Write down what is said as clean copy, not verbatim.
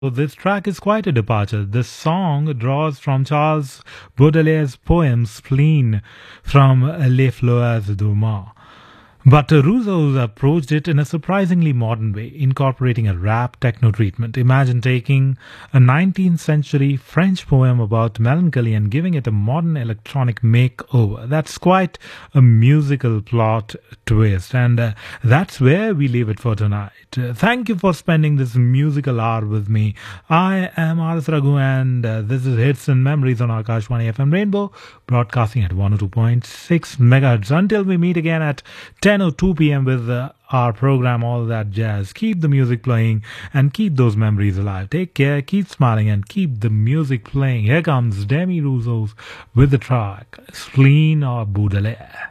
This track is quite a departure. This song draws from Charles Baudelaire's poem Spleen from Les Fleurs du Mal. But Rousseau approached it in a surprisingly modern way, incorporating a rap techno treatment. Imagine taking a 19th century French poem about melancholy and giving it a modern electronic makeover. That's quite a musical plot twist, and that's where we leave it for tonight. Thank you for spending this musical hour with me. I am RS Raghu, and this is Hits and Memories on Akashvani FM Rainbow, broadcasting at 102.6 megahertz. Until we meet again at 10:02 p.m. with our program All That Jazz. Keep the music playing and keep those memories alive. Take care, keep smiling, and keep the music playing. Here comes Demi Rousseau with the track Spleen or Baudelaire.